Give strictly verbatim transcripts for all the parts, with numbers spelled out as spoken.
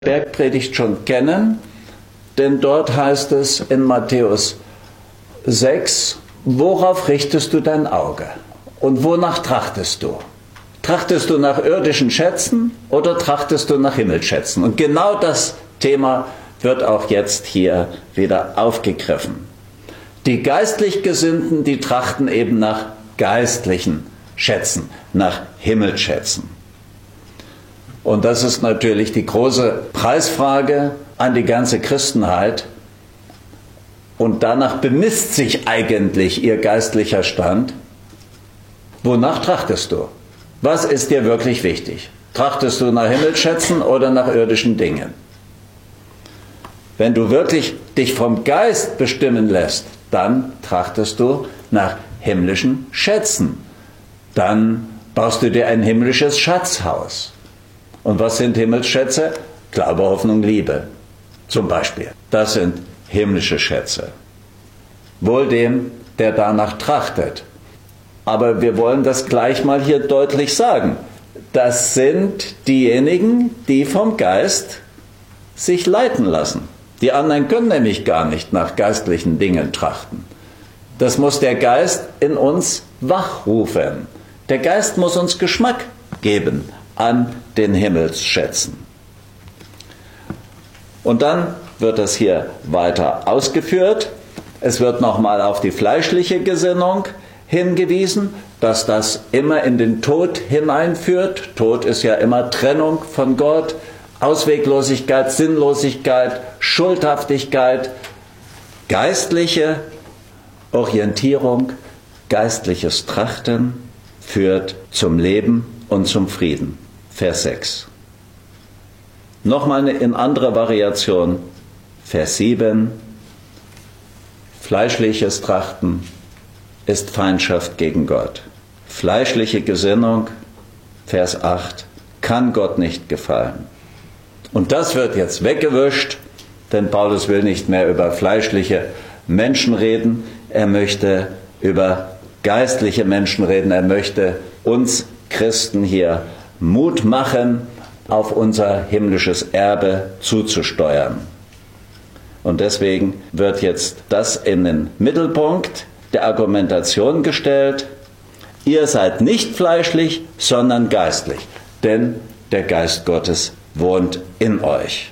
Bergpredigt schon kennen, denn dort heißt es in Matthäus sechs, worauf richtest du dein Auge und wonach trachtest du? Trachtest du nach irdischen Schätzen oder trachtest du nach Himmelsschätzen? Und genau das Thema wird auch jetzt hier wieder aufgegriffen. Die geistlich Gesinnten, die trachten eben nach geistlichen Schätzen, nach Himmelsschätzen. Und das ist natürlich die große Preisfrage an die ganze Christenheit. Und danach bemisst sich eigentlich ihr geistlicher Stand. Wonach trachtest du? Was ist dir wirklich wichtig? Trachtest du nach Himmelsschätzen oder nach irdischen Dingen? Wenn du wirklich dich vom Geist bestimmen lässt, dann trachtest du nach himmlischen Schätzen. Dann baust du dir ein himmlisches Schatzhaus. Und was sind Himmelsschätze? Glaube, Hoffnung, Liebe zum Beispiel. Das sind himmlische Schätze. Wohl dem, der danach trachtet. Aber wir wollen das gleich mal hier deutlich sagen. Das sind diejenigen, die vom Geist sich leiten lassen. Die anderen können nämlich gar nicht nach geistlichen Dingen trachten. Das muss der Geist in uns wachrufen. Der Geist muss uns Geschmack geben an den Himmelsschätzen. Und dann wird das hier weiter ausgeführt. Es wird nochmal auf die fleischliche Gesinnung hingewiesen, dass das immer in den Tod hineinführt. Tod ist ja immer Trennung von Gott, Ausweglosigkeit, Sinnlosigkeit, Schuldhaftigkeit, geistliche Orientierung, geistliches Trachten führt zum Leben und zum Frieden. Vers sechs. Nochmal eine in anderer Variation. Vers sieben. Fleischliches Trachten ist Feindschaft gegen Gott. Fleischliche Gesinnung, Vers acht, kann Gott nicht gefallen. Und das wird jetzt weggewischt, denn Paulus will nicht mehr über fleischliche Menschen reden. Er möchte über geistliche Menschen reden. Er möchte uns Christen hier Mut machen, auf unser himmlisches Erbe zuzusteuern. Und deswegen wird jetzt das in den Mittelpunkt der Argumentation gestellt. Ihr seid nicht fleischlich, sondern geistlich, denn der Geist Gottes wohnt in euch.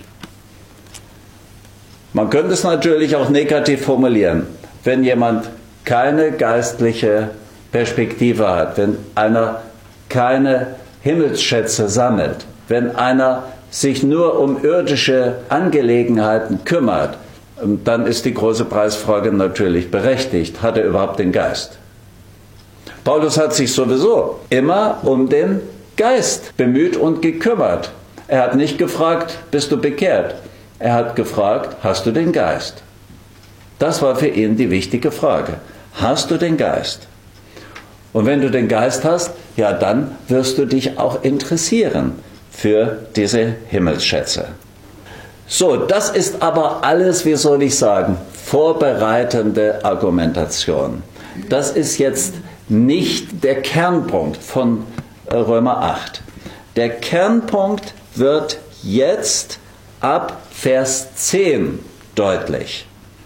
Man könnte es natürlich auch negativ formulieren. Wenn jemand keine geistliche Perspektive hat, wenn einer keine Himmelsschätze sammelt, wenn einer sich nur um irdische Angelegenheiten kümmert, dann ist die große Preisfrage natürlich berechtigt. Hat er überhaupt den Geist? Paulus hat sich sowieso immer um den Geist bemüht und gekümmert. Er hat nicht gefragt, bist du bekehrt? Er hat gefragt, hast du den Geist? Das war für ihn die wichtige Frage. Hast du den Geist? Und wenn du den Geist hast, ja, dann wirst du dich auch interessieren für diese Himmelsschätze. So, das ist aber alles, wie soll ich sagen, vorbereitende Argumentation. Das ist jetzt nicht der Kernpunkt von Römer acht. Der Kernpunkt wird jetzt ab Vers zehn deutlich.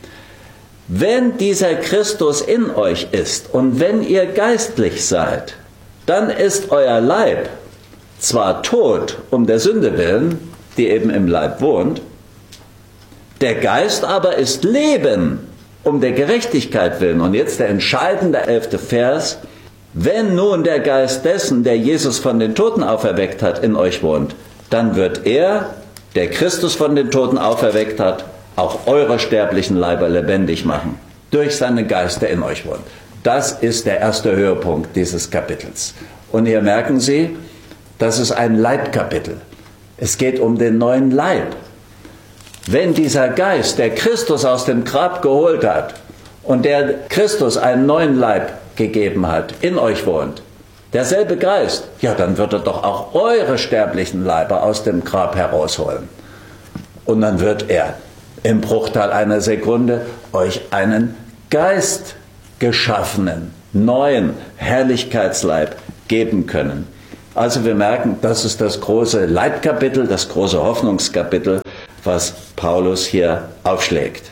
Wenn dieser Christus in euch ist und wenn ihr geistlich seid, dann ist euer Leib zwar tot um der Sünde willen, die eben im Leib wohnt, der Geist aber ist Leben um der Gerechtigkeit willen. Und jetzt der entscheidende elfte Vers. Wenn nun der Geist dessen, der Jesus von den Toten auferweckt hat, in euch wohnt, dann wird er, der Christus von den Toten auferweckt hat, auch eure sterblichen Leiber lebendig machen, durch seinen Geist, der in euch wohnt. Das ist der erste Höhepunkt dieses Kapitels. Und hier merken Sie, das ist ein Leibkapitel. Es geht um den neuen Leib. Wenn dieser Geist, der Christus aus dem Grab geholt hat und der Christus einen neuen Leib gegeben hat, in euch wohnt, derselbe Geist, ja, dann wird er doch auch eure sterblichen Leiber aus dem Grab herausholen. Und dann wird er im Bruchteil einer Sekunde euch einen geistgeschaffenen, neuen Herrlichkeitsleib geben können. Also wir merken, das ist das große Leitkapitel, das große Hoffnungskapitel, was Paulus hier aufschlägt.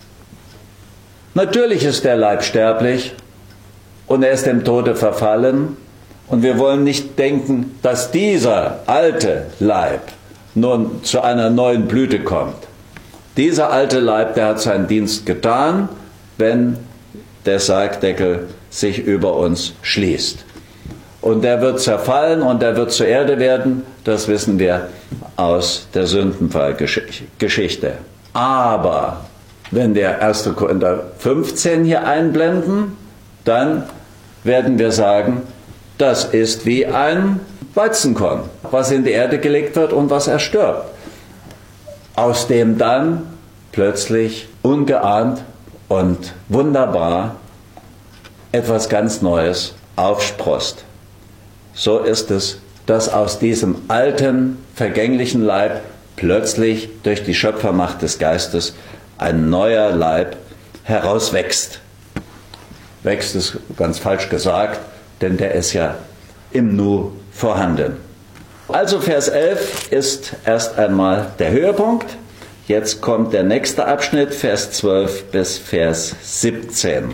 Natürlich ist der Leib sterblich und er ist dem Tode verfallen. Und wir wollen nicht denken, dass dieser alte Leib nun zu einer neuen Blüte kommt. Dieser alte Leib, der hat seinen Dienst getan, wenn der Sargdeckel sich über uns schließt. Und der wird zerfallen und der wird zur Erde werden, das wissen wir aus der Sündenfallgeschichte. Aber wenn wir erster Korinther fünfzehn hier einblenden, dann werden wir sagen, das ist wie ein Weizenkorn, was in die Erde gelegt wird und was erstirbt, aus dem dann plötzlich ungeahnt und wunderbar etwas ganz Neues aufsproßt. So ist es, dass aus diesem alten, vergänglichen Leib plötzlich durch die Schöpfermacht des Geistes ein neuer Leib herauswächst. Wächst ist ganz falsch gesagt, denn der ist ja im Nu vorhanden. Also Vers elf ist erst einmal der Höhepunkt. Jetzt kommt der nächste Abschnitt, Vers zwölf bis Vers siebzehn.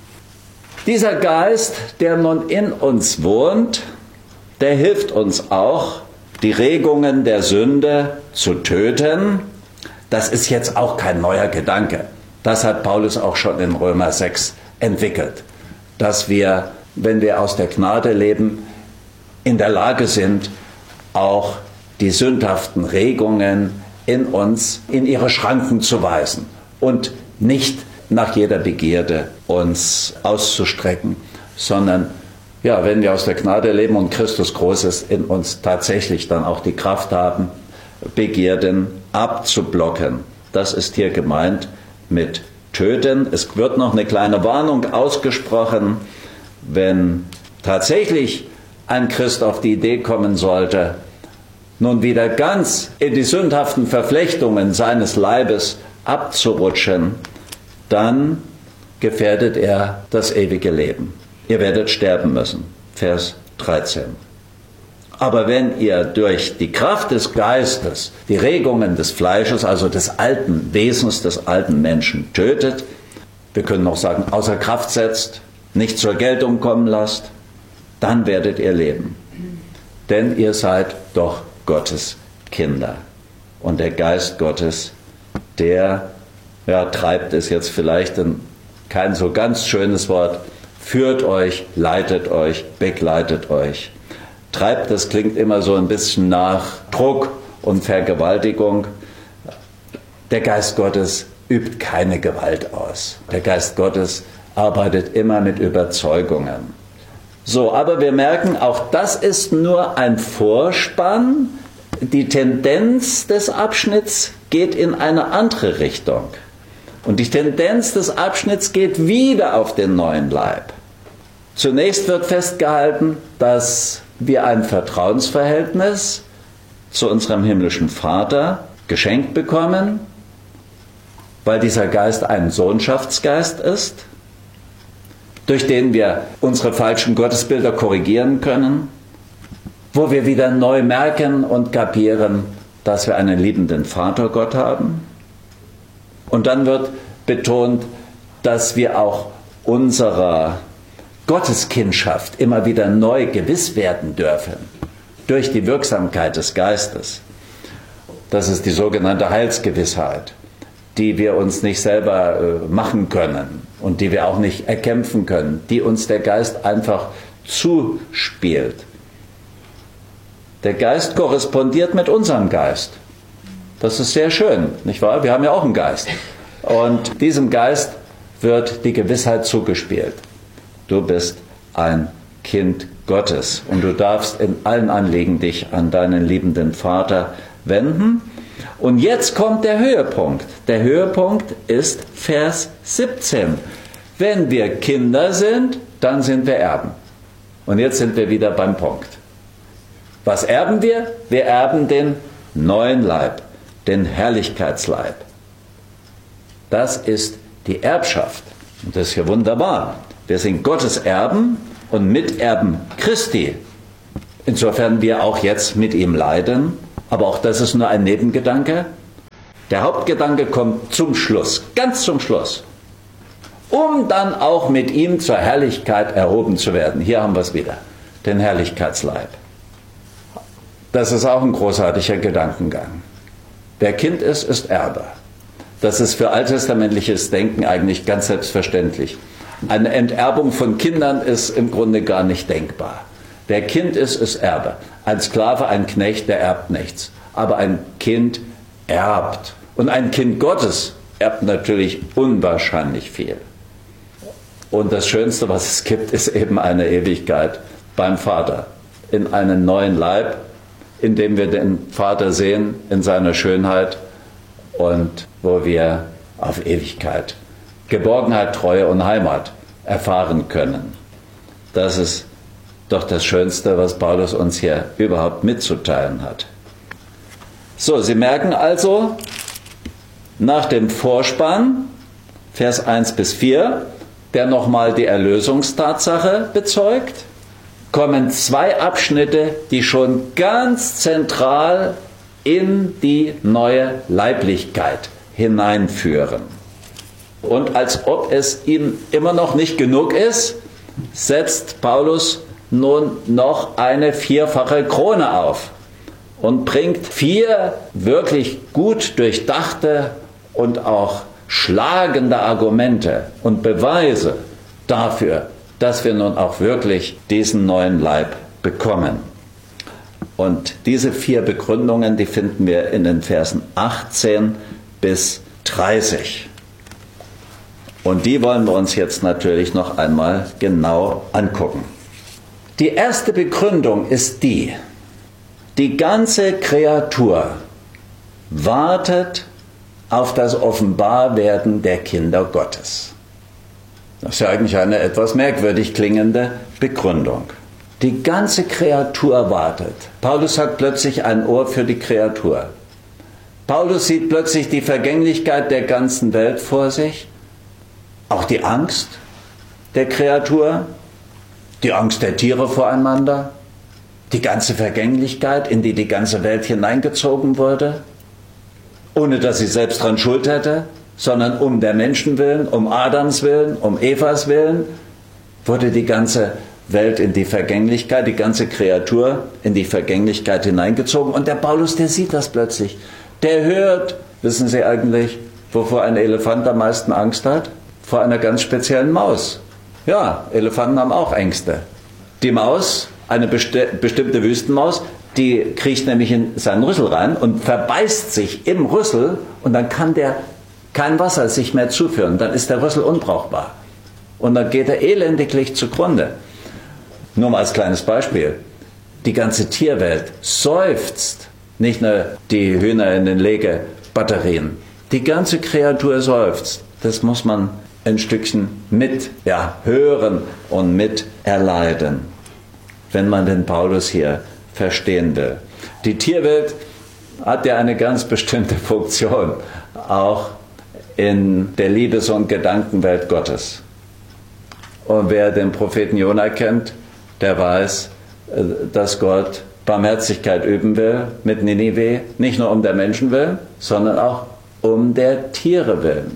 Dieser Geist, der nun in uns wohnt, der hilft uns auch, die Regungen der Sünde zu töten. Das ist jetzt auch kein neuer Gedanke. Das hat Paulus auch schon in Römer sechs entwickelt. Dass wir, wenn wir aus der Gnade leben, in der Lage sind, auch die sündhaften Regungen in uns in ihre Schranken zu weisen und nicht nach jeder Begierde uns auszustrecken, sondern ja, wenn wir aus der Gnade leben und Christus Großes in uns tatsächlich dann auch die Kraft haben, Begierden abzublocken. Das ist hier gemeint mit töten. Es wird noch eine kleine Warnung ausgesprochen, wenn tatsächlich ein Christ auf die Idee kommen sollte, nun wieder ganz in die sündhaften Verflechtungen seines Leibes abzurutschen, dann gefährdet er das ewige Leben. Ihr werdet sterben müssen. Vers dreizehn. Aber wenn ihr durch die Kraft des Geistes die Regungen des Fleisches, also des alten Wesens, des alten Menschen tötet, wir können noch sagen, außer Kraft setzt, nicht zur Geltung kommen lasst, dann werdet ihr leben. Denn ihr seid doch Gottes Kinder. Und der Geist Gottes, der ja, treibt es jetzt vielleicht in kein so ganz schönes Wort, führt euch, leitet euch, begleitet euch. Treibt, das klingt immer so ein bisschen nach Druck und Vergewaltigung. Der Geist Gottes übt keine Gewalt aus. Der Geist Gottes arbeitet immer mit Überzeugungen. So, aber wir merken, auch das ist nur ein Vorspann. Die Tendenz des Abschnitts geht in eine andere Richtung. Und die Tendenz des Abschnitts geht wieder auf den neuen Leib. Zunächst wird festgehalten, dass wir ein Vertrauensverhältnis zu unserem himmlischen Vater geschenkt bekommen, weil dieser Geist ein Sohnschaftsgeist ist, durch den wir unsere falschen Gottesbilder korrigieren können, wo wir wieder neu merken und kapieren, dass wir einen liebenden Vatergott haben. Und dann wird betont, dass wir auch unserer Gotteskindschaft immer wieder neu gewiss werden dürfen durch die Wirksamkeit des Geistes. Das ist die sogenannte Heilsgewissheit, die wir uns nicht selber äh, machen können und die wir auch nicht erkämpfen können, die uns der Geist einfach zuspielt. Der Geist korrespondiert mit unserem Geist. Das ist sehr schön, nicht wahr? Wir haben ja auch einen Geist. Und diesem Geist wird die Gewissheit zugespielt. Du bist ein Kind Gottes und du darfst in allen Anliegen dich an deinen liebenden Vater wenden. Und jetzt kommt der Höhepunkt. Der Höhepunkt ist Vers siebzehn. Wenn wir Kinder sind, dann sind wir Erben. Und jetzt sind wir wieder beim Punkt. Was erben wir? Wir erben den neuen Leib, den Herrlichkeitsleib. Das ist die Erbschaft. Und das ist ja wunderbar. Wir sind Gottes Erben und Miterben Christi insofern wir auch jetzt mit ihm leiden, aber auch das ist nur ein Nebengedanke. Der Hauptgedanke kommt zum Schluss, ganz zum Schluss, um dann auch mit ihm zur Herrlichkeit erhoben zu werden. Hier haben wir es wieder, den Herrlichkeitsleib. Das ist auch ein großartiger Gedankengang. Wer Kind ist, ist Erbe. Das ist für alttestamentliches Denken eigentlich ganz selbstverständlich. Eine Enterbung von Kindern ist im Grunde gar nicht denkbar. Wer Kind ist, ist Erbe. Ein Sklave, ein Knecht, der erbt nichts. Aber ein Kind erbt. Und ein Kind Gottes erbt natürlich unwahrscheinlich viel. Und das Schönste, was es gibt, ist eben eine Ewigkeit beim Vater. In einem neuen Leib, in dem wir den Vater sehen, in seiner Schönheit und wo wir auf Ewigkeit Geborgenheit, Treue und Heimat erfahren können. Das ist doch das Schönste, was Paulus uns hier überhaupt mitzuteilen hat. So, Sie merken also, nach dem Vorspann, Vers eins bis vier, der nochmal die Erlösungstatsache bezeugt, kommen zwei Abschnitte, die schon ganz zentral in die neue Leiblichkeit hineinführen. Und als ob es ihm immer noch nicht genug ist, setzt Paulus nun noch eine vierfache Krone auf und bringt vier wirklich gut durchdachte und auch schlagende Argumente und Beweise dafür, dass wir nun auch wirklich diesen neuen Leib bekommen. Und diese vier Begründungen, die finden wir in den Versen achtzehn bis dreißig. Und die wollen wir uns jetzt natürlich noch einmal genau angucken. Die erste Begründung ist die: Die ganze Kreatur wartet auf das Offenbarwerden der Kinder Gottes. Das ist ja eigentlich eine etwas merkwürdig klingende Begründung. Die ganze Kreatur wartet. Paulus hat plötzlich ein Ohr für die Kreatur. Paulus sieht plötzlich die Vergänglichkeit der ganzen Welt vor sich, auch die Angst der Kreatur, die Angst der Tiere voreinander, die ganze Vergänglichkeit, in die die ganze Welt hineingezogen wurde, ohne dass sie selbst daran Schuld hätte, sondern um der Menschen willen, um Adams willen, um Evas willen, wurde die ganze Welt in die Vergänglichkeit, die ganze Kreatur in die Vergänglichkeit hineingezogen. Und der Paulus, der sieht das plötzlich. Der hört, wissen Sie eigentlich, wovor ein Elefant am meisten Angst hat? Vor einer ganz speziellen Maus. Ja, Elefanten haben auch Ängste. Die Maus, eine besti- bestimmte Wüstenmaus, die kriecht nämlich in seinen Rüssel rein und verbeißt sich im Rüssel und dann kann der kein Wasser sich mehr zuführen. Dann ist der Rüssel unbrauchbar. Und dann geht er elendiglich zugrunde. Nur mal als kleines Beispiel. Die ganze Tierwelt seufzt. Nicht nur die Hühner in den Legebatterien. Die ganze Kreatur seufzt. Das muss man ein Stückchen mit ja, hören und mit erleiden, wenn man den Paulus hier verstehen will. Die Tierwelt hat ja eine ganz bestimmte Funktion, auch in der Liebes- und Gedankenwelt Gottes. Und wer den Propheten Jona kennt, der weiß, dass Gott Barmherzigkeit üben will mit Ninive, nicht nur um der Menschen willen, sondern auch um der Tiere willen.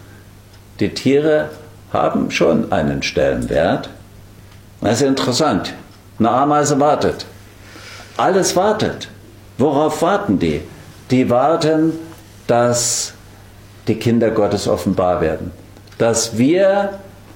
Die Tiere haben schon einen Stellenwert. Das ist interessant. Eine Ameise wartet. Alles wartet. Worauf warten die? Die warten, dass die Kinder Gottes offenbar werden. Dass wir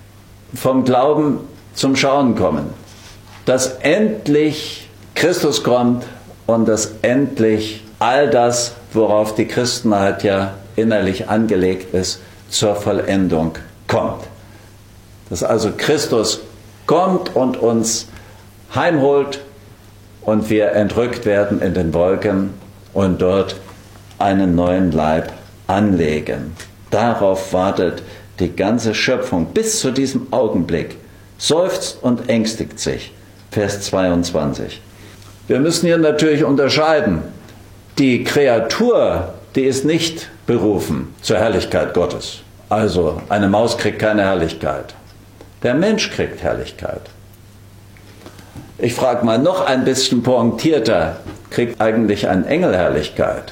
vom Glauben zum Schauen kommen. Dass endlich Christus kommt und dass endlich all das, worauf die Christenheit ja innerlich angelegt ist, zur Vollendung kommt. Dass also Christus kommt und uns heimholt und wir entrückt werden in den Wolken und dort einen neuen Leib anlegen. Darauf wartet die ganze Schöpfung bis zu diesem Augenblick, seufzt und ängstigt sich. Vers zweiundzwanzig. Wir müssen hier natürlich unterscheiden. Die Kreatur, die ist nicht berufen zur Herrlichkeit Gottes. Also eine Maus kriegt keine Herrlichkeit. Der Mensch kriegt Herrlichkeit. Ich frage mal noch ein bisschen pointierter, kriegt eigentlich ein Engel Herrlichkeit?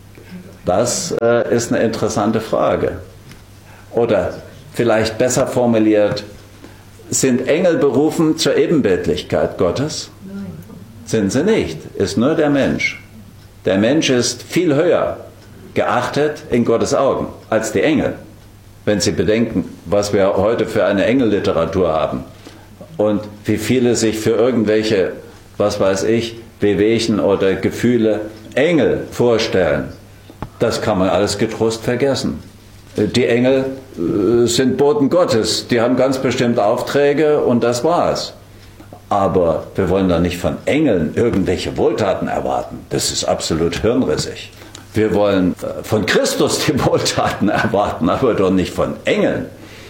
Das äh, ist eine interessante Frage. Oder vielleicht besser formuliert, sind Engel berufen zur Ebenbildlichkeit Gottes? Nein. Sind sie nicht, ist nur der Mensch. Der Mensch ist viel höher geachtet in Gottes Augen als die Engel. Wenn Sie bedenken, was wir heute für eine Engelliteratur haben und wie viele sich für irgendwelche, was weiß ich, Wehwehchen oder Gefühle Engel vorstellen, das kann man alles getrost vergessen. Die Engel äh, sind Boten Gottes, die haben ganz bestimmte Aufträge und das war's. Aber wir wollen da nicht von Engeln irgendwelche Wohltaten erwarten. Das ist absolut hirnrissig. Wir wollen äh, von Christus die Wohltaten erwarten, aber doch nicht von Engeln.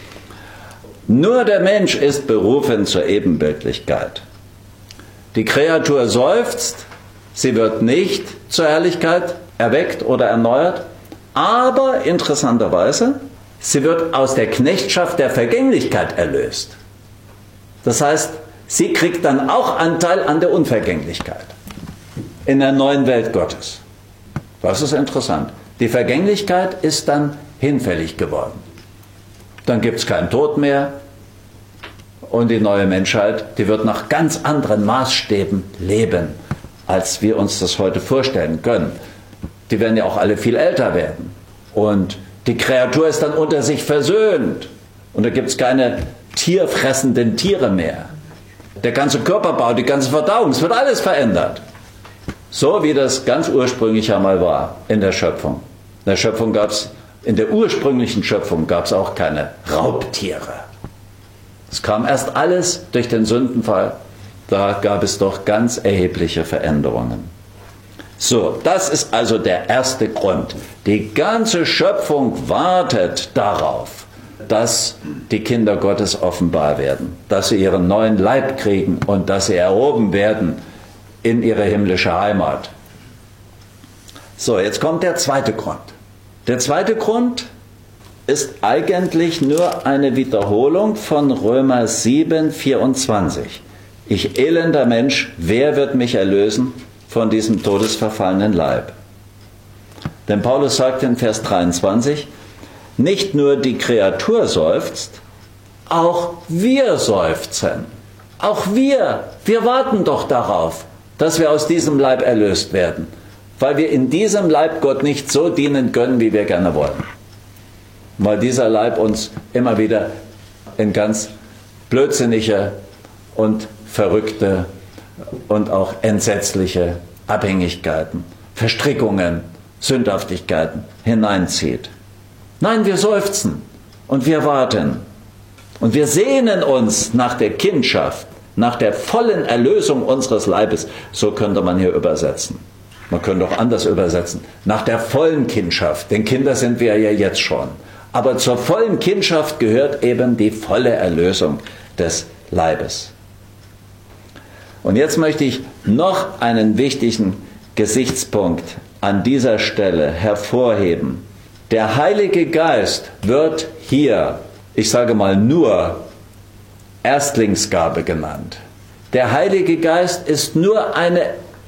Nur der Mensch ist berufen zur Ebenbildlichkeit. Die Kreatur seufzt, sie wird nicht zur Herrlichkeit erweckt oder erneuert, aber interessanterweise, sie wird aus der Knechtschaft der Vergänglichkeit erlöst. Das heißt, sie kriegt dann auch Anteil an der Unvergänglichkeit in der neuen Welt Gottes. Das ist interessant. Die Vergänglichkeit ist dann hinfällig geworden. Dann gibt es keinen Tod mehr und die neue Menschheit, die wird nach ganz anderen Maßstäben leben, als wir uns das heute vorstellen können. Die werden ja auch alle viel älter werden. Und die Kreatur ist dann unter sich versöhnt. Und da gibt es keine tierfressenden Tiere mehr. Der ganze Körperbau, die ganze Verdauung, es wird alles verändert. So wie das ganz ursprünglich einmal war in der Schöpfung. In der Schöpfung gab es, in der ursprünglichen Schöpfung gab es auch keine Raubtiere. Es kam erst alles durch den Sündenfall. Da gab es doch ganz erhebliche Veränderungen. So, das ist also der erste Grund. Die ganze Schöpfung wartet darauf, dass die Kinder Gottes offenbar werden, dass sie ihren neuen Leib kriegen und dass sie erhoben werden in ihre himmlische Heimat. So, jetzt kommt der zweite Grund. Der zweite Grund ist eigentlich nur eine Wiederholung von Römer sieben, vierundzwanzig. Ich elender Mensch, wer wird mich erlösen von diesem todesverfallenen Leib? Denn Paulus sagt in Vers dreiundzwanzig, nicht nur die Kreatur seufzt, auch wir seufzen. Auch wir, wir warten doch darauf, dass wir aus diesem Leib erlöst werden, weil wir in diesem Leib Gott nicht so dienen können, wie wir gerne wollen. Weil dieser Leib uns immer wieder in ganz blödsinnige und verrückte und auch entsetzliche Abhängigkeiten, Verstrickungen, Sündhaftigkeiten hineinzieht. Nein, wir seufzen und wir warten und wir sehnen uns nach der Kindschaft, nach der vollen Erlösung unseres Leibes. So könnte man hier übersetzen. Man könnte auch anders übersetzen. Nach der vollen Kindschaft, denn Kinder sind wir ja jetzt schon. Aber zur vollen Kindschaft gehört eben die volle Erlösung des Leibes. Und jetzt möchte ich noch einen wichtigen Gesichtspunkt an dieser Stelle hervorheben. Der Heilige Geist wird hier, ich sage mal nur, Erstlingsgabe genannt. Der Heilige Geist ist nur eine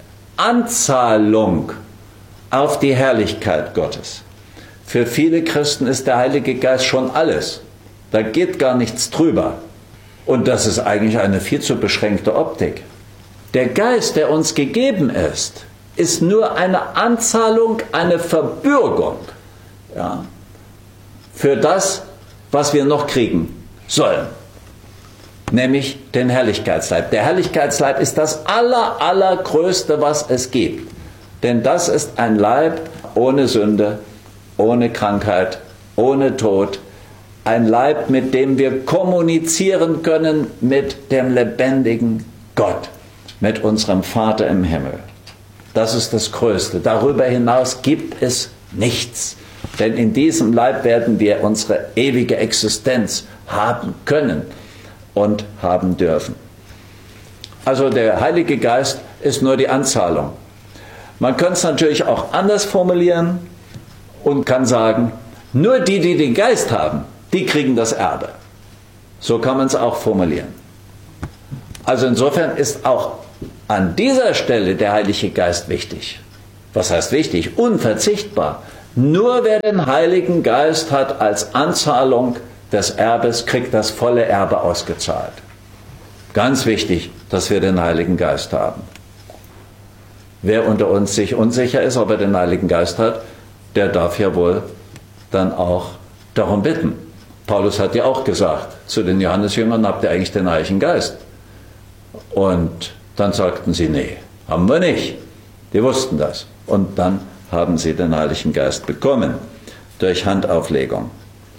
Anzahlung auf die Herrlichkeit Gottes. Für viele Christen ist der Heilige Geist schon alles. Da geht gar nichts drüber. Und das ist eigentlich eine viel zu beschränkte Optik. Der Geist, der uns gegeben ist, ist nur eine Anzahlung, eine Verbürgung, ja, für das, was wir noch kriegen sollen. Nämlich den Herrlichkeitsleib. Der Herrlichkeitsleib ist das aller, allergrößte, was es gibt. Denn das ist ein Leib ohne Sünde, ohne Krankheit, ohne Tod. Ein Leib, mit dem wir kommunizieren können mit dem lebendigen Gott, mit unserem Vater im Himmel. Das ist das Größte. Darüber hinaus gibt es nichts. Denn in diesem Leib werden wir unsere ewige Existenz haben können und haben dürfen. Also der Heilige Geist ist nur die Anzahlung. Man könnte es natürlich auch anders formulieren und kann sagen, nur die, die den Geist haben, die kriegen das Erbe. So kann man es auch formulieren. Also insofern ist auch an dieser Stelle der Heilige Geist wichtig. Was heißt wichtig? Unverzichtbar. Nur wer den Heiligen Geist hat als Anzahlung des Erbes, kriegt das volle Erbe ausgezahlt. Ganz wichtig, dass wir den Heiligen Geist haben. Wer unter uns sich unsicher ist, ob er den Heiligen Geist hat, der darf ja wohl dann auch darum bitten. Paulus hat ja auch gesagt zu den Johannesjüngern, habt ihr eigentlich den Heiligen Geist? Und dann sagten sie, nee, haben wir nicht. Die wussten das. Und dann haben sie den Heiligen Geist bekommen durch Handauflegung.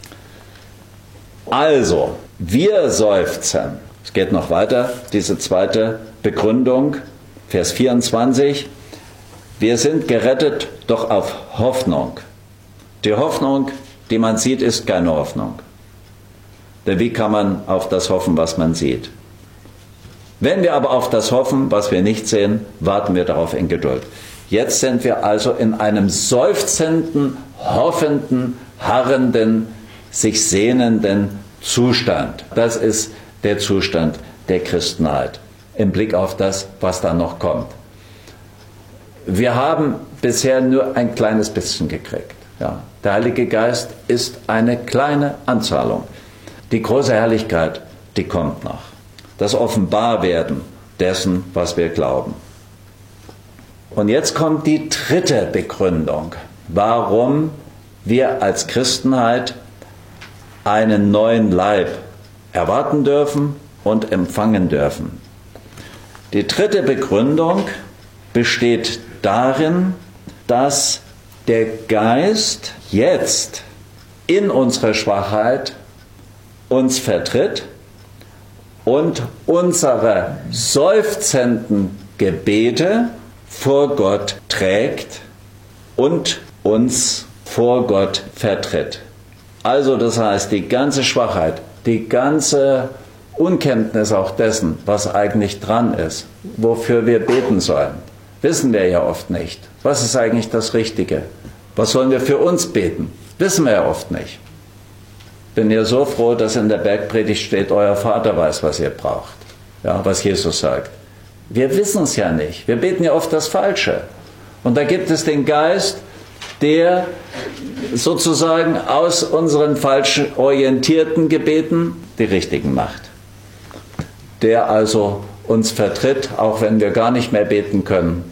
Also, wir seufzen. Es geht noch weiter, diese zweite Begründung, Vers vierundzwanzig. Wir sind gerettet doch auf Hoffnung. Die Hoffnung, die man sieht, ist keine Hoffnung. Denn wie kann man auf das hoffen, was man sieht? Wenn wir aber auf das hoffen, was wir nicht sehen, warten wir darauf in Geduld. Jetzt sind wir also in einem seufzenden, hoffenden, harrenden, sich sehnenden Zustand. Das ist der Zustand der Christenheit im Blick auf das, was da noch kommt. Wir haben bisher nur ein kleines bisschen gekriegt. Ja, der Heilige Geist ist eine kleine Anzahlung. Die große Herrlichkeit, die kommt noch. Das Offenbarwerden dessen, was wir glauben. Und jetzt kommt die dritte Begründung, warum wir als Christenheit einen neuen Leib erwarten dürfen und empfangen dürfen. Die dritte Begründung besteht darin, dass der Geist jetzt in unserer Schwachheit uns vertritt und unsere seufzenden Gebete vor Gott trägt und uns vor Gott vertritt. Also das heißt, die ganze Schwachheit, die ganze Unkenntnis auch dessen, was eigentlich dran ist, wofür wir beten sollen, wissen wir ja oft nicht. Was ist eigentlich das Richtige? Was sollen wir für uns beten? Wissen wir ja oft nicht. Bin ja so froh, dass in der Bergpredigt steht, euer Vater weiß, was ihr braucht. Ja, was Jesus sagt. Wir wissen es ja nicht. Wir beten ja oft das Falsche. Und da gibt es den Geist, der sozusagen aus unseren falsch orientierten Gebeten die richtigen macht. Der also uns vertritt, auch wenn wir gar nicht mehr beten können.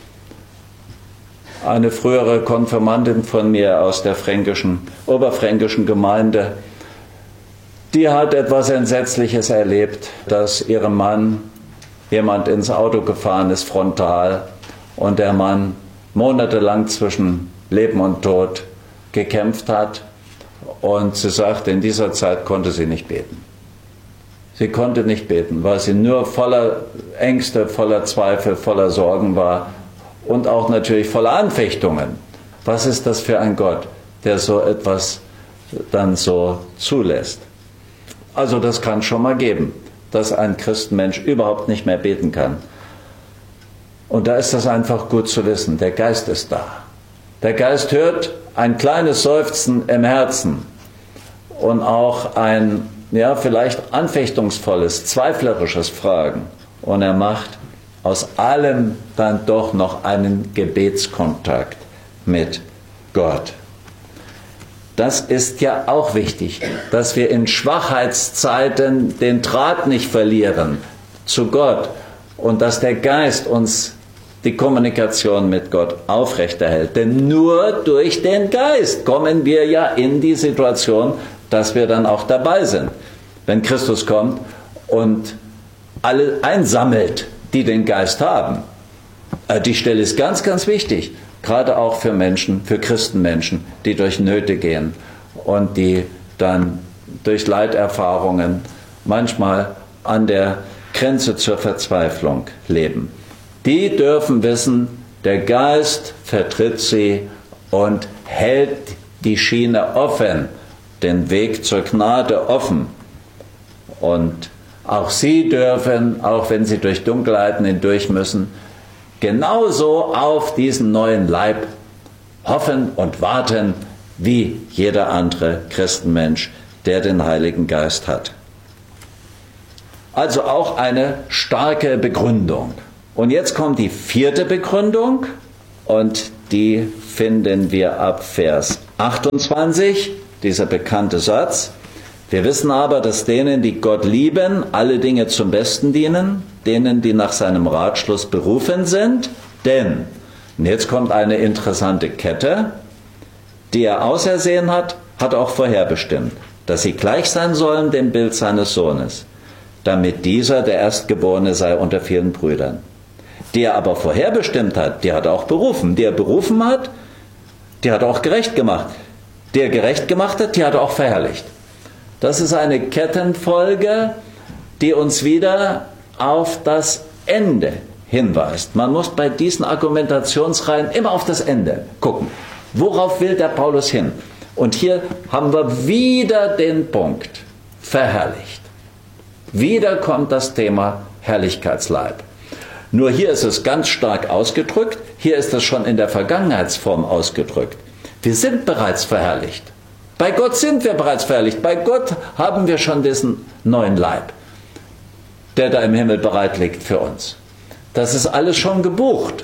Eine frühere Konfirmandin von mir aus der fränkischen, oberfränkischen Gemeinde, die hat etwas Entsetzliches erlebt, dass ihrem Mann jemand ins Auto gefahren ist, frontal, und der Mann monatelang zwischen Leben und Tod gekämpft hat. Und sie sagte, in dieser Zeit konnte sie nicht beten. Sie konnte nicht beten, weil sie nur voller Ängste, voller Zweifel, voller Sorgen war und auch natürlich voller Anfechtungen. Was ist das für ein Gott, der so etwas dann so zulässt? Also das kann schon mal geben, dass ein Christenmensch überhaupt nicht mehr beten kann. Und da ist das einfach gut zu wissen, der Geist ist da. Der Geist hört ein kleines Seufzen im Herzen und auch ein, ja, vielleicht anfechtungsvolles, zweiflerisches Fragen. Und er macht aus allem dann doch noch einen Gebetskontakt mit Gott. Das ist ja auch wichtig, dass wir in Schwachheitszeiten den Draht nicht verlieren zu Gott und dass der Geist uns die Kommunikation mit Gott aufrechterhält. Denn nur durch den Geist kommen wir ja in die Situation, dass wir dann auch dabei sind. Wenn Christus kommt und alle einsammelt, die den Geist haben. Die Stelle ist ganz, ganz wichtig. Gerade auch für Menschen, für Christenmenschen, die durch Nöte gehen und die dann durch Leiterfahrungen manchmal an der Grenze zur Verzweiflung leben. Die dürfen wissen, der Geist vertritt sie und hält die Schiene offen, den Weg zur Gnade offen. Und auch sie dürfen, auch wenn sie durch Dunkelheiten hindurch müssen, genauso auf diesen neuen Leib hoffen und warten wie jeder andere Christenmensch, der den Heiligen Geist hat. Also auch eine starke Begründung. Und jetzt kommt die vierte Begründung und die finden wir ab Vers achtundzwanzig, dieser bekannte Satz. Wir wissen aber, dass denen, die Gott lieben, alle Dinge zum Besten dienen, denen, die nach seinem Ratschluss berufen sind. Denn, und jetzt kommt eine interessante Kette, die er ausersehen hat, hat auch vorherbestimmt, dass sie gleich sein sollen dem Bild seines Sohnes, damit dieser der Erstgeborene sei unter vielen Brüdern. Die er aber vorherbestimmt hat, die hat er auch berufen. Die er berufen hat, die hat er auch gerecht gemacht. Die er gerecht gemacht hat, die hat er auch verherrlicht. Das ist eine Kettenfolge, die uns wieder auf das Ende hinweist. Man muss bei diesen Argumentationsreihen immer auf das Ende gucken. Worauf will der Paulus hin? Und hier haben wir wieder den Punkt verherrlicht. Wieder kommt das Thema Herrlichkeitsleib. Nur hier ist es ganz stark ausgedrückt, hier ist es schon in der Vergangenheitsform ausgedrückt. Wir sind bereits verherrlicht. Bei Gott sind wir bereits verherrlicht. Bei Gott haben wir schon diesen neuen Leib, der da im Himmel bereit liegt für uns. Das ist alles schon gebucht.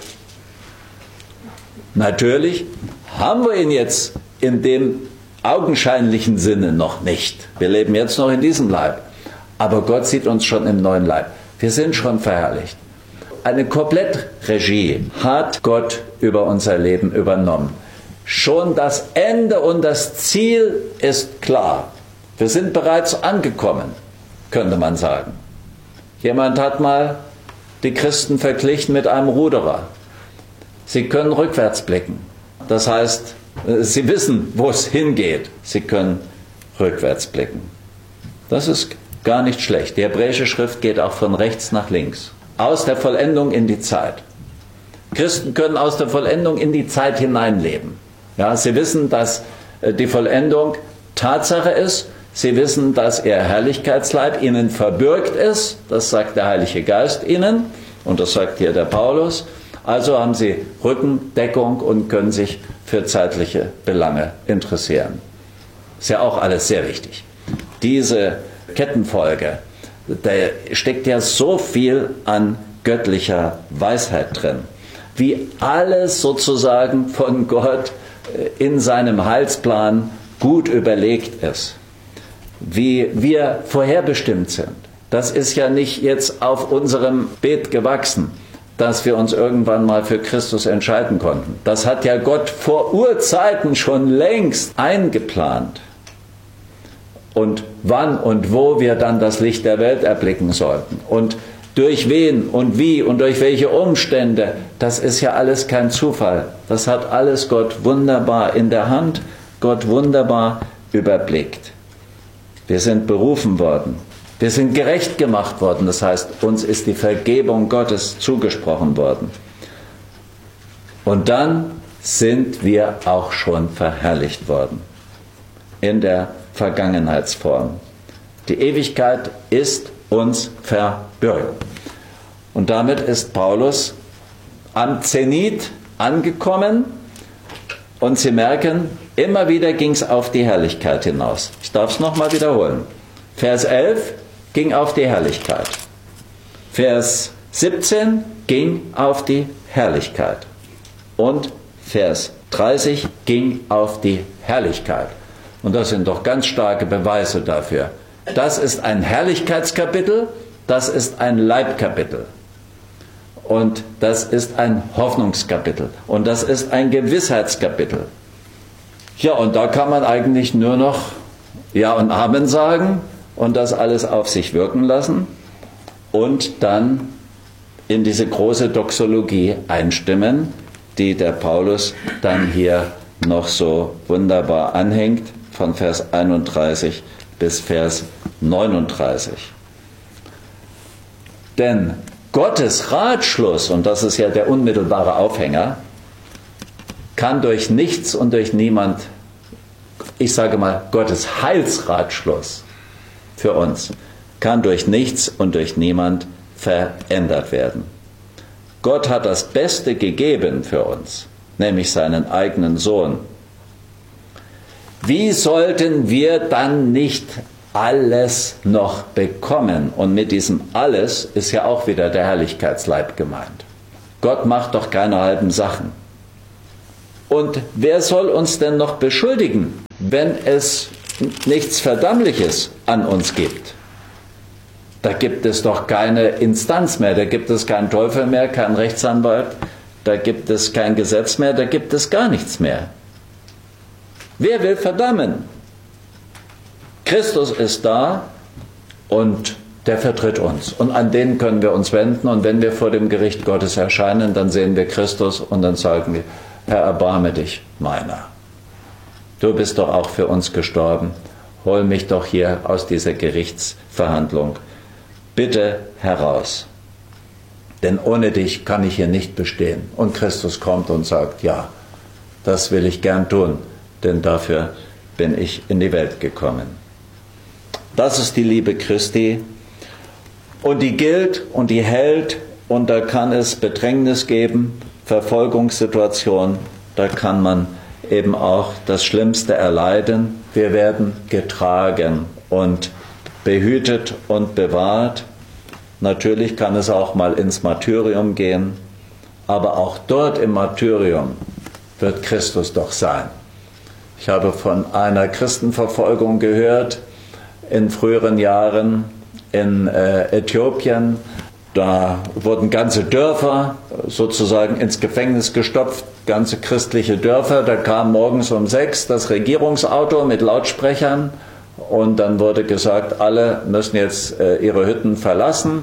Natürlich haben wir ihn jetzt in dem augenscheinlichen Sinne noch nicht. Wir leben jetzt noch in diesem Leib. Aber Gott sieht uns schon im neuen Leib. Wir sind schon verherrlicht. Eine Komplettregie hat Gott über unser Leben übernommen. Schon das Ende und das Ziel ist klar. Wir sind bereits angekommen, könnte man sagen. Jemand hat mal die Christen verglichen mit einem Ruderer. Sie können rückwärts blicken. Das heißt, sie wissen, wo es hingeht. Sie können rückwärts blicken. Das ist gar nicht schlecht. Die hebräische Schrift geht auch von rechts nach links. Aus der Vollendung in die Zeit. Christen können aus der Vollendung in die Zeit hineinleben. Ja, sie wissen, dass die Vollendung Tatsache ist. Sie wissen, dass ihr Herrlichkeitsleib ihnen verbürgt ist. Das sagt der Heilige Geist ihnen. Und das sagt hier der Paulus. Also haben sie Rückendeckung und können sich für zeitliche Belange interessieren. Ist ja auch alles sehr wichtig. Diese Kettenfolge, da steckt ja so viel an göttlicher Weisheit drin. Wie alles sozusagen von Gott in seinem Heilsplan gut überlegt ist. Wie wir vorherbestimmt sind. Das ist ja nicht jetzt auf unserem Beet gewachsen, dass wir uns irgendwann mal für Christus entscheiden konnten. Das hat ja Gott vor Urzeiten schon längst eingeplant. Und wann und wo wir dann das Licht der Welt erblicken sollten. Und durch wen und wie und durch welche Umstände, das ist ja alles kein Zufall. Das hat alles Gott wunderbar in der Hand, Gott wunderbar überblickt. Wir sind berufen worden. Wir sind gerecht gemacht worden, das heißt, uns ist die Vergebung Gottes zugesprochen worden. Und dann sind wir auch schon verherrlicht worden. In der Vergangenheitsform. Die Ewigkeit ist uns verbürgt. Und damit ist Paulus am Zenit angekommen und Sie merken, immer wieder ging es auf die Herrlichkeit hinaus. Ich darf es nochmal wiederholen. Vers elf ging auf die Herrlichkeit. Vers siebzehn ging auf die Herrlichkeit. Und Vers dreißig ging auf die Herrlichkeit. Und das sind doch ganz starke Beweise dafür. Das ist ein Herrlichkeitskapitel, das ist ein Leibkapitel. Und das ist ein Hoffnungskapitel. Und das ist ein Gewissheitskapitel. Ja, und da kann man eigentlich nur noch Ja und Amen sagen und das alles auf sich wirken lassen und dann in diese große Doxologie einstimmen, die der Paulus dann hier noch so wunderbar anhängt, von Vers einunddreißig bis Vers neununddreißig. Denn Gottes Ratschluss, und das ist ja der unmittelbare Aufhänger, kann durch nichts und durch niemand, ich sage mal, Gottes Heilsratschluss für uns, kann durch nichts und durch niemand verändert werden. Gott hat das Beste gegeben für uns, nämlich seinen eigenen Sohn. Wie sollten wir dann nicht alles noch bekommen. Und mit diesem alles ist ja auch wieder der Herrlichkeitsleib gemeint. Gott macht doch keine halben Sachen. Und wer soll uns denn noch beschuldigen, wenn es nichts Verdammliches an uns gibt? Da gibt es doch keine Instanz mehr, da gibt es keinen Teufel mehr, keinen Rechtsanwalt, da gibt es kein Gesetz mehr, da gibt es gar nichts mehr. Wer will verdammen? Christus ist da und der vertritt uns. Und an den können wir uns wenden. Und wenn wir vor dem Gericht Gottes erscheinen, dann sehen wir Christus und dann sagen wir, Herr, erbarme dich meiner. Du bist doch auch für uns gestorben. Hol mich doch hier aus dieser Gerichtsverhandlung bitte heraus. Denn ohne dich kann ich hier nicht bestehen. Und Christus kommt und sagt, ja, das will ich gern tun, denn dafür bin ich in die Welt gekommen. Das ist die Liebe Christi. Und die gilt und die hält, und da kann es Bedrängnis geben, Verfolgungssituation, da kann man eben auch das Schlimmste erleiden. Wir werden getragen und behütet und bewahrt. Natürlich kann es auch mal ins Martyrium gehen, aber auch dort im Martyrium wird Christus doch sein. Ich habe von einer Christenverfolgung gehört in früheren Jahren in äh, Äthiopien. Da wurden ganze Dörfer sozusagen ins Gefängnis gestopft, ganze christliche Dörfer. Da kam morgens um sechs das Regierungsauto mit Lautsprechern und dann wurde gesagt, alle müssen jetzt äh, ihre Hütten verlassen.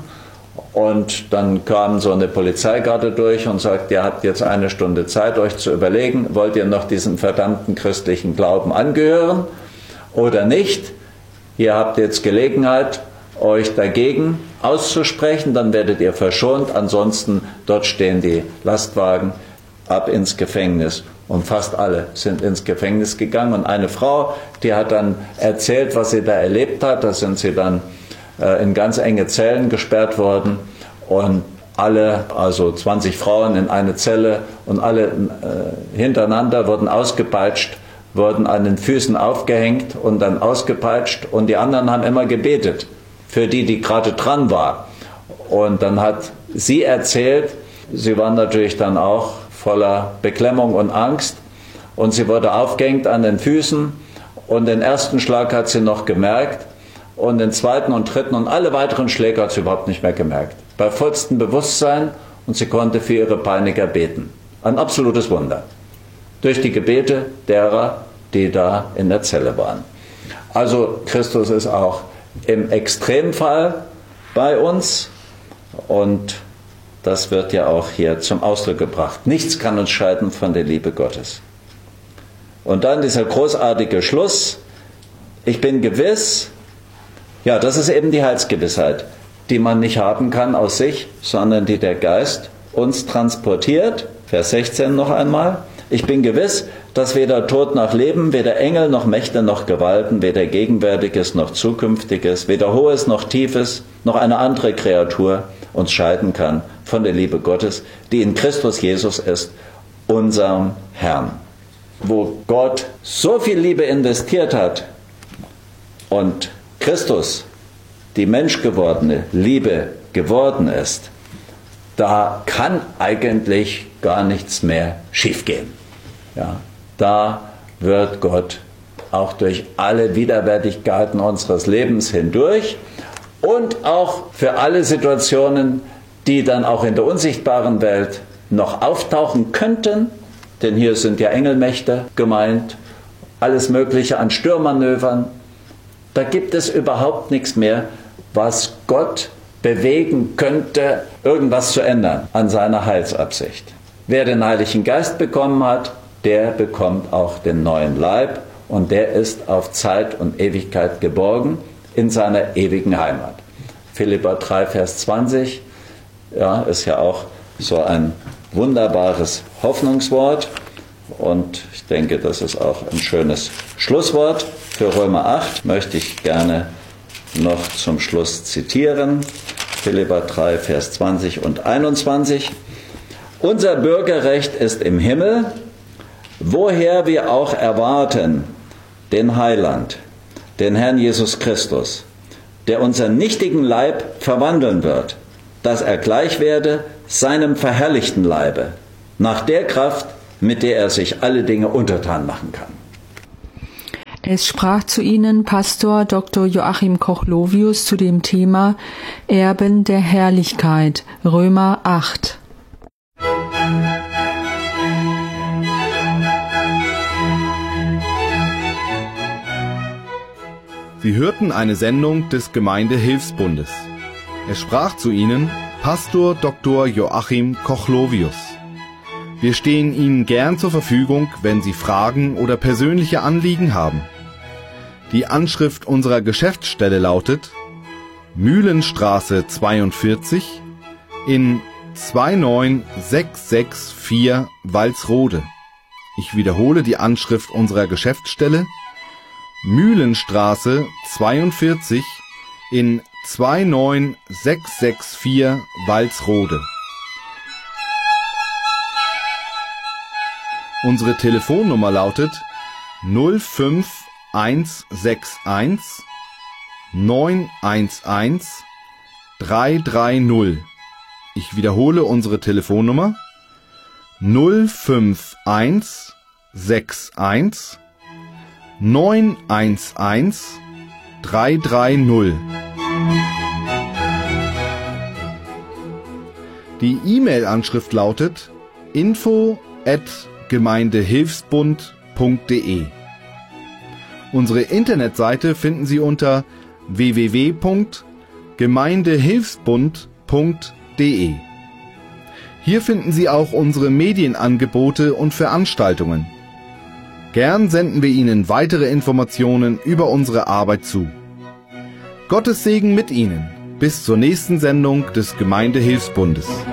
Und dann kam so eine Polizeigarde durch und sagt, ihr habt jetzt eine Stunde Zeit, euch zu überlegen, wollt ihr noch diesem verdammten christlichen Glauben angehören oder nicht? Ihr habt jetzt Gelegenheit, euch dagegen auszusprechen, dann werdet ihr verschont, ansonsten dort stehen die Lastwagen, ab ins Gefängnis. Und fast alle sind ins Gefängnis gegangen. Und eine Frau, die hat dann erzählt, was sie da erlebt hat. Da sind sie dann äh, in ganz enge Zellen gesperrt worden. Und alle, also zwanzig Frauen in eine Zelle und alle äh, hintereinander wurden ausgepeitscht, wurden an den Füßen aufgehängt und dann ausgepeitscht. Und die anderen haben immer gebetet für die, die gerade dran war. Und dann hat sie erzählt, sie waren natürlich dann auch voller Beklemmung und Angst. Und sie wurde aufgehängt an den Füßen. Und den ersten Schlag hat sie noch gemerkt. Und den zweiten und dritten und alle weiteren Schläge hat sie überhaupt nicht mehr gemerkt. Bei vollstem Bewusstsein, und sie konnte für ihre Peiniger beten. Ein absolutes Wunder. Durch die Gebete derer, die da in der Zelle waren. Also Christus ist auch im Extremfall bei uns. Und das wird ja auch hier zum Ausdruck gebracht. Nichts kann uns scheiden von der Liebe Gottes. Und dann dieser großartige Schluss. Ich bin gewiss, ja, das ist eben die Heilsgewissheit, die man nicht haben kann aus sich, sondern die der Geist uns transportiert. Vers sechzehn noch einmal. Ich bin gewiss, dass weder Tod noch Leben, weder Engel noch Mächte noch Gewalten, weder Gegenwärtiges noch Zukünftiges, weder Hohes noch Tiefes, noch eine andere Kreatur uns scheiden kann von der Liebe Gottes, die in Christus Jesus ist, unserem Herrn. Wo Gott so viel Liebe investiert hat und Christus, die menschgewordene Liebe geworden ist, da kann eigentlich gar nichts mehr schiefgehen. Ja, da wird Gott auch durch alle Widerwärtigkeiten unseres Lebens hindurch und auch für alle Situationen, die dann auch in der unsichtbaren Welt noch auftauchen könnten, denn hier sind ja Engelmächte gemeint, alles Mögliche an Störmanövern, da gibt es überhaupt nichts mehr, was Gott bewegen könnte, irgendwas zu ändern an seiner Heilsabsicht. Wer den Heiligen Geist bekommen hat, der bekommt auch den neuen Leib und der ist auf Zeit und Ewigkeit geborgen in seiner ewigen Heimat. Philipper drei, Vers zwanzig, ja, ist ja auch so ein wunderbares Hoffnungswort und ich denke, das ist auch ein schönes Schlusswort. Für Römer acht möchte ich gerne noch zum Schluss zitieren. Philipper drei, Vers zwanzig und einundzwanzig. Unser Bürgerrecht ist im Himmel, woher wir auch erwarten den Heiland, den Herrn Jesus Christus, der unseren nichtigen Leib verwandeln wird, dass er gleich werde seinem verherrlichten Leibe, nach der Kraft, mit der er sich alle Dinge untertan machen kann. Es sprach zu Ihnen Pastor Doktor Joachim Kochlovius zu dem Thema Erben der Herrlichkeit, Römer acht. Sie hörten eine Sendung des Gemeindehilfsbundes. Es sprach zu Ihnen Pastor Doktor Joachim Kochlovius. Wir stehen Ihnen gern zur Verfügung, wenn Sie Fragen oder persönliche Anliegen haben. Die Anschrift unserer Geschäftsstelle lautet Mühlenstraße zweiundvierzig in zwei neun sechs sechs vier Walsrode. Ich wiederhole die Anschrift unserer Geschäftsstelle Mühlenstraße zweiundvierzig in zwei neun sechs sechs vier Walsrode. Unsere Telefonnummer lautet null fünf eins sechs eins neun eins eins drei drei null. Ich wiederhole unsere Telefonnummer null fünf eins sechs eins neun eins eins drei drei null. Die E-Mail-Anschrift lautet info at gemeindehilfsbund punkt de. Unsere Internetseite finden Sie unter w w w punkt gemeindehilfsbund punkt de. Hier finden Sie auch unsere Medienangebote und Veranstaltungen. Gern senden wir Ihnen weitere Informationen über unsere Arbeit zu. Gottes Segen mit Ihnen. Bis zur nächsten Sendung des Gemeindehilfsbundes.